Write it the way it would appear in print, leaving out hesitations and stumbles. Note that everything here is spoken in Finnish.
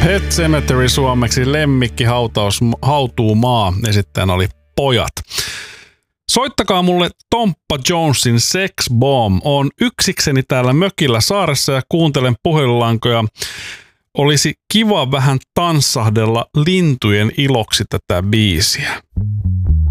Pet Sematary suomeksi lemmikki hautuu maa, esittäjänä oli Pojat. Soittakaa mulle Tomppa Jonesin Sex Bomb. On yksikseni täällä mökillä saaressa ja kuuntelen puhelinlankoja. Olisi kiva vähän tanssahdella lintujen iloksi tätä biisiä.